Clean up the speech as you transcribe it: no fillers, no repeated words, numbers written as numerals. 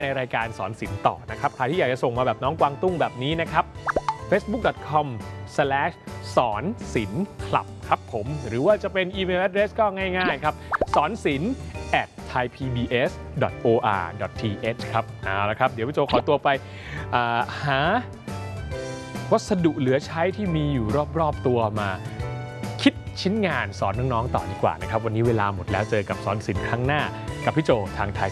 ในรายการสอนศิลป์ต่อนะครับใครที่อยากจะส่งมาแบบน้องกวางตุ้งแบบนี้นะครับ facebook.com/ สอนศิลป์คลับครับผมหรือว่าจะเป็นอีเมล address ก็ง่ายๆครับสอนศิลป์ @thaipbs.or.th ครับเอาละครับเดี๋ยวพี่โจขอตัวไปหาวัสดุเหลือใช้ที่มีอยู่รอบๆตัวมาคิดชิ้นงานสอนน้องๆต่อดีกว่านะครับวันนี้เวลาหมดแล้วเจอกับสอนศิลป์ครั้งหน้ากับพี่โจทางไทย